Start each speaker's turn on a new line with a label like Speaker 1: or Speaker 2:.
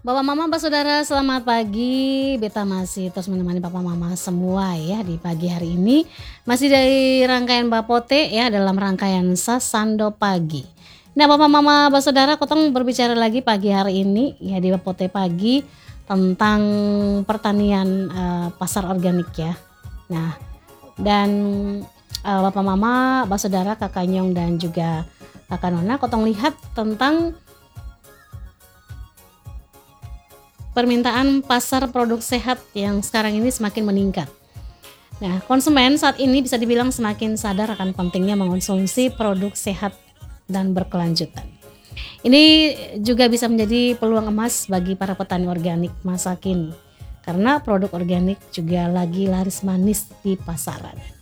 Speaker 1: Bapak Mama, Bapak Saudara, selamat pagi. Beta masih terus menemani Papa Mama semua ya di pagi hari ini. Masih dari rangkaian Bapote ya dalam rangkaian Sasando Pagi. Nah, Bapak Mama, Bapak Saudara, kotong berbicara lagi pagi hari ini ya di Bapote pagi tentang pertanian pasar organik ya. Nah, dan Bapak Mama, Bapak Saudara, Kakak Nyong dan juga Kakak Nona, kotong lihat tentang permintaan pasar produk sehat yang sekarang ini semakin meningkat. Nah, konsumen saat ini bisa dibilang semakin sadar akan pentingnya mengonsumsi produk sehat dan berkelanjutan. Ini juga bisa menjadi peluang emas bagi para petani organik masa kini, karena produk organik juga lagi laris manis di pasaran.